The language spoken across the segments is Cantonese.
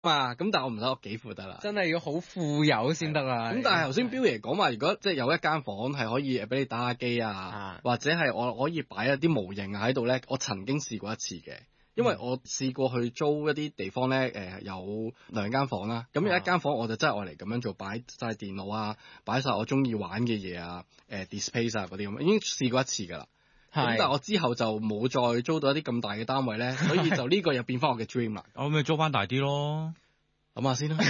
嘛，咁但係我唔使我幾副得啦。 真係要好富有先得啦。 咁但係頭先彪爺講話，如果即係有一間房係可以俾你打下機或者係我可以擺一啲模型喺度咧，我曾經試過一次嘅。因為我試過去租一啲地方咧，有2間房啦，咁有一間房我就真係愛嚟咁樣做，擺晒電腦擺晒我中意玩嘅嘢display 嗰啲咁，已經試過一次㗎啦。咁但係我之後就冇再租到一啲咁大嘅單位咧，所以就呢個又變翻我嘅 dream 啦。 我咪租翻大啲咯， 諗下先啦。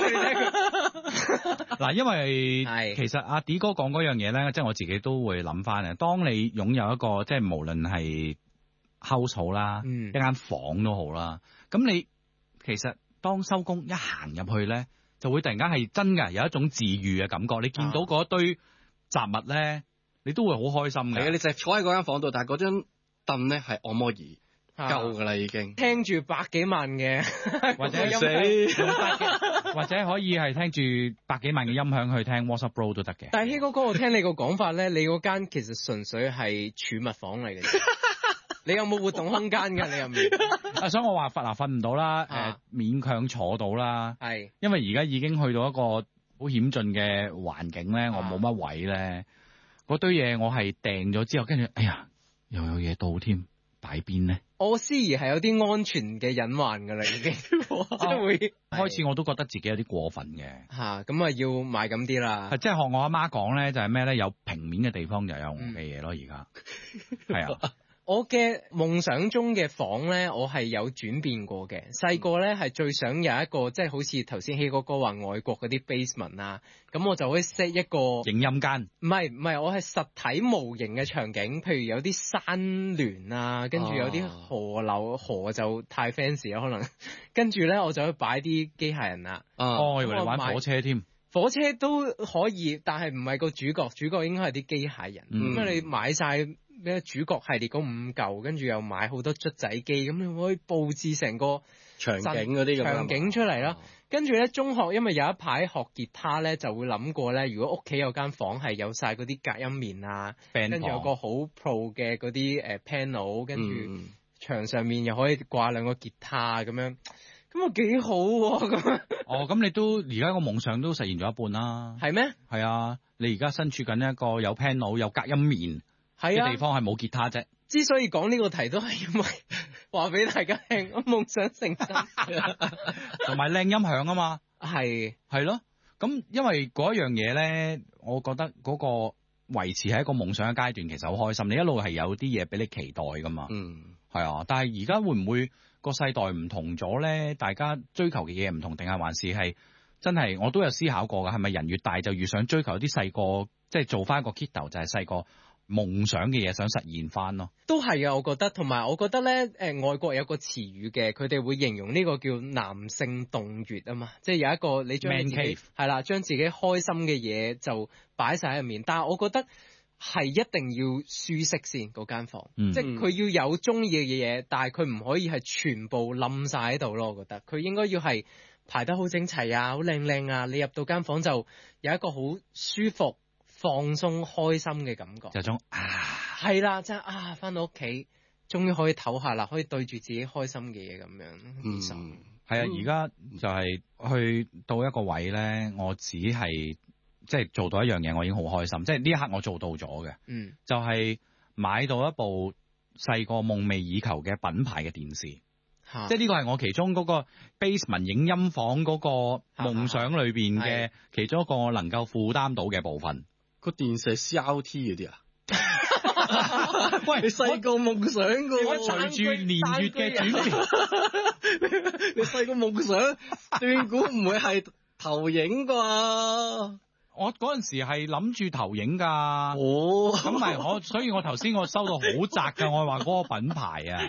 嗱，因為其實阿 D 哥講嗰樣嘢咧，即係我自己都會諗翻嘅。當你擁有一個即係無論係house 啦，一間房都好啦。咁你其實當收工一行入去咧，就會突然間係真㗎，有一種治愈嘅感覺。你見到嗰堆雜物咧，你都會好開心嘅。 你就係坐喺嗰間房度，但係嗰張凳咧係按摩椅夠㗎啦，已經聽住百幾萬嘅或者或者可以係聽住百幾萬嘅音響去聽 WhatsApp Bro 都得嘅。 但係希哥哥，我聽你個講法咧，你嗰間其實純粹係儲物房嚟嘅。你有冇活動空間㗎？你入面所以我話瞓唔到啦，勉強坐到啦。 係， 因為而家已經去到一個好險峻嘅環境咧，我冇乜位咧。嗰堆嘢我係訂咗之後，跟住哎呀又有嘢到添，擺邊咧？ 我思疑係有啲安全嘅隱患㗎啦，已經即係會開始我都覺得自己有啲過分嘅。 咁要買咁啲啦。 即係學我阿媽講咧，就係咩咧？有平面嘅地方就有我嘅嘢咯。而家係啊。 我嘅夢想中嘅房咧，我係有轉變過嘅。細個咧係最想有一個即係好似頭先希哥哥話外國嗰啲 basement 啊，咁我就可以 set 一個影音間。 唔係，我係實體模型嘅場景，譬如有啲山巒啊，跟住有啲河就太 fancy 啦可能，跟住咧我就可以擺啲機械人啦。 我以為你玩火車添。 火車都可以，但係唔係個主角，主角應該係啲機械人。咁你買晒咩主角系列嗰5嚿，跟住又買好多卒仔機，咁你可以佈置成個場景嗰啲場景出嚟啦。跟住咧，中學因為有一排學吉他咧，就會諗過咧，如果屋企有間房係有晒嗰啲隔音棉啊，跟住有個好 pro 嘅嗰啲panel，跟住牆上面又可以掛2個吉他咁樣。咁啊幾好喎！咁咁你都而家個夢想都實現咗一半啦。 係咩？ 係啊，你而家身處緊一個有 panel 有隔音棉嘅地方，係冇吉他啫。 之所以講呢個題都係因為話俾大家聽，我夢想成真， 同埋靚音響啊嘛。 係咯，咁因為嗰一樣嘢咧，我覺得嗰個維持係一個夢想嘅階段，其實好開心。你一路係有啲嘢俾你期待噶嘛。係啊，但係而家會唔會個世代唔同咗咧？大家追求嘅嘢唔同，定係還是係真係？我都有思考過㗎，係咪人越大就越想追求啲細個，即係做翻一個 kiddo，就係細個夢想嘅嘢想實現翻咯？ 都係啊，我覺得。同埋我覺得咧，外國有個詞語嘅，佢哋會形容呢個叫男性洞穴啊嘛，即係有一個你將你自己係啦，將自己開心嘅嘢就擺晒喺入面。但係我覺得係一定要舒適先嗰間房，即係佢要有中意嘅嘢，但係佢唔可以係全部冧晒喺度咯。我覺得佢應該要係排得好整齊啊，好靚啊。你入到間房就有一個好舒服、放鬆、開心嘅感覺。 就種係啦，即係返到屋企，終於可以唞下啦，可以對住自己開心嘅嘢咁樣。 係啊，而家就係去到一個位咧，我只係。即係做到一樣嘢，我已經好開心。即係呢一刻我做到咗嘅，就係買到一部細個夢寐以求嘅品牌嘅電視。即係呢個係我其中嗰個 basement 影音房嗰個夢想裏邊嘅其中一個我能夠負擔到嘅部分。 個電視係 CRT 嗰啲啊？ 喂， 你細個夢想㗎， 隨住年月嘅轉變， 你細個夢想斷估唔會係投影啩？ 我嗰陣時係諗住投影㗎，咁咪所以我頭先我收到好窄㗎，我話嗰個品牌啊。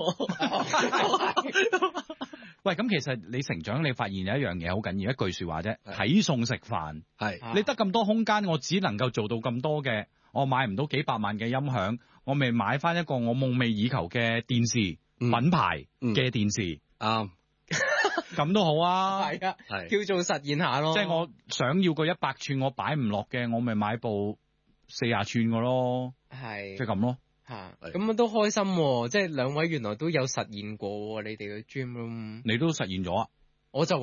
喂，咁其實你成長，你發現有一樣嘢好緊要，一句説話啫，睇餸食飯。你得咁多空間，我只能夠做到咁多嘅，我買唔到幾百萬嘅音響，我咪買翻一個我夢寐以求嘅電視品牌嘅電視。 啱。 咁都好啊， 係啊，叫做實現下咯。 即係我想要個100寸我擺唔落嘅，我咪買部40寸嘅咯。 係， 即係咁咯。 咁都開心喎！即係兩位原來都有實現過你哋嘅 dream room。 你都實現咗啊？ 我就